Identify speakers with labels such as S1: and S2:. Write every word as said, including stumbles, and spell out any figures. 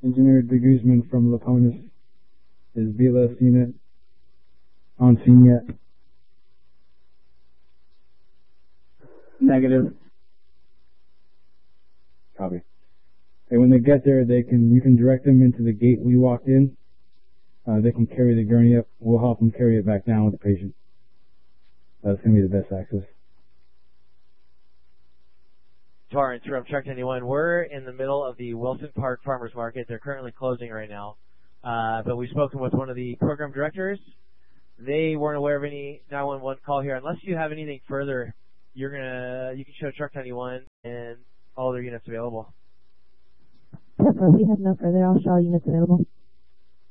S1: Engineer De Guzman from Laponis. Is Vila seen it? On scene yet?
S2: Negative.
S1: Copy. And when they get there, they can you can direct them into the gate we walked in. Uh, they can carry the gurney up. We'll help them carry it back down with the patient. That's going to be the best access.
S3: Tar interrupt Truck ninety-one. We're in the middle of the Wilson Park Farmers Market. They're currently closing right now. Uh, but we've spoken with one of the program directors. They weren't aware of any nine one one call here. Unless you have anything further, you're gonna you can show Truck ninety-one and all their units available.
S4: We have no further. I'll show all units available.